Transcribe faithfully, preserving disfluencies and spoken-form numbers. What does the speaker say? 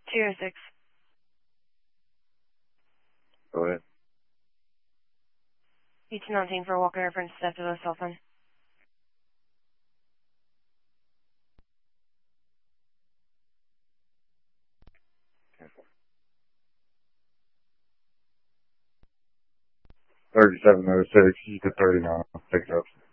two oh six. Go ahead. eighteen nineteen for walking reference after the cell phone. thirty-seven oh six, you could thirty-nine. Pick up.